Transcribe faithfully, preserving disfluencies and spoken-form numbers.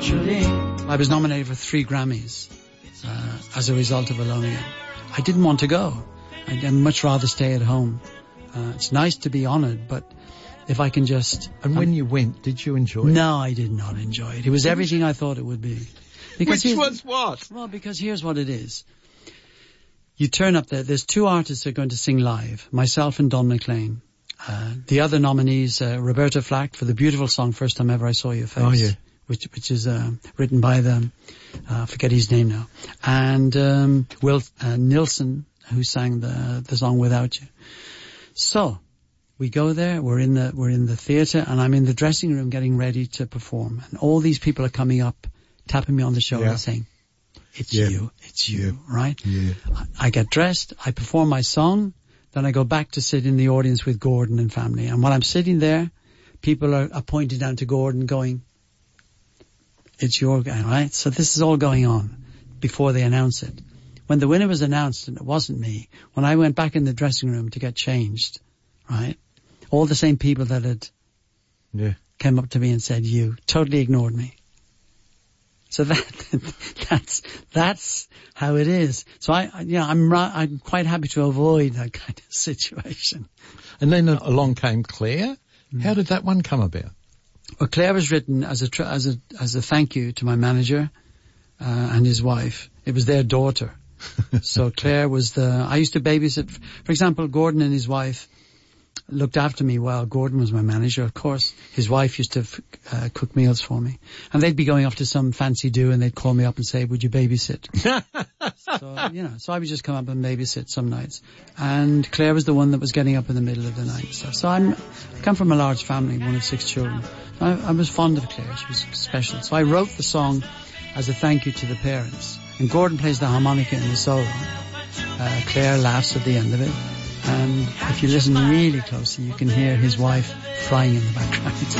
naturally. I was nominated for three Grammys uh, as a result of Alone Again. I didn't want to go. I'd much rather stay at home. Uh, it's nice to be honoured, but if I can just... And when um, you went, did you enjoy it? No, I did not enjoy it. It was everything I thought it would be. Because Which was what? Well, because here's what it is. You turn up there, there's two artists that are going to sing live, myself and Don McLean. Uh, the other nominees, uh, Roberta Flack for the beautiful song First Time Ever I Saw Your Face. Oh, yeah. Which, which is uh, written by the, uh, I forget his name now. And um, Will uh, Nilsson, who sang the the song Without You. So we go there. We're in the we're in the theatre, and I'm in the dressing room getting ready to perform. And all these people are coming up, tapping me on the shoulder, yeah. saying, "It's yeah. you, it's you," yeah. right? Yeah. I, I get dressed, I perform my song, then I go back to sit in the audience with Gordon and family. And when I'm sitting there, people are, are pointing down to Gordon, going, "It's your guy," right? So this is all going on before they announce it. When the winner was announced, and it wasn't me, when I went back in the dressing room to get changed, right, all the same people that had yeah. came up to me and said, "You," totally ignored me. So that that's that's how it is. So I, I you know, I'm I'm quite happy to avoid that kind of situation. And then along came Claire. Mm. How did that one come about? Well, Claire was written as a tr- as a as a thank you to my manager uh, and his wife. It was their daughter. So Claire was the, I used to babysit, for example, Gordon and his wife looked after me while Gordon was my manager, of course. His wife used to uh, cook meals for me. And they'd be going off to some fancy do and they'd call me up and say, "Would you babysit?" So, you know, so I would just come up and babysit some nights. And Claire was the one that was getting up in the middle of the night and stuff. So I'm, I come from a large family, one of six children. I, I was fond of Claire. She was special. So I wrote the song as a thank you to the parents. And Gordon plays the harmonica in the solo. Uh, Claire laughs at the end of it. And if you listen really closely, you can hear his wife frying in the background.